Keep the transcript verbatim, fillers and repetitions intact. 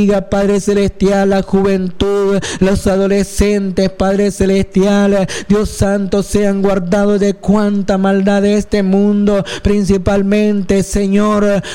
Padre celestial, la juventud, los adolescentes, Padre celestial, Dios santo, sean guardados de cuanta maldad de este mundo, principalmente, Señor,